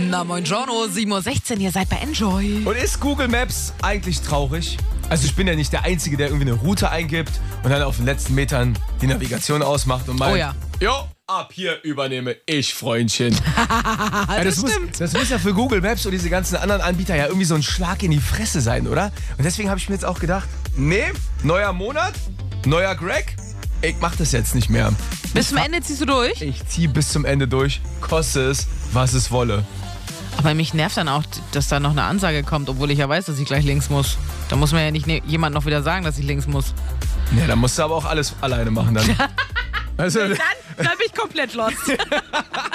Na moin Giorno, 7:16 Uhr, ihr seid bei Enjoy. Und ist Google Maps eigentlich traurig? Also ich bin ja nicht der Einzige, der irgendwie eine Route eingibt und dann auf den letzten Metern die Navigation ausmacht und meint, Oh ja. Jo, ab hier übernehme ich, Freundchen. Ja, das stimmt. Das muss ja für Google Maps und diese ganzen anderen Anbieter ja irgendwie so ein Schlag in die Fresse sein, oder? Und deswegen habe ich mir jetzt auch gedacht, nee, neuer Monat, neuer Greg, ich mach das jetzt nicht mehr. Bis zum Ende ziehst du durch? Ich zieh bis zum Ende durch, koste es, was es wolle. Aber mich nervt dann auch, dass da noch eine Ansage kommt, obwohl ich ja weiß, dass ich gleich links muss. Da muss mir ja nicht jemand noch wieder sagen, dass ich links muss. Ja, dann musst du aber auch alles alleine machen dann. Also, Dann bin ich komplett lost.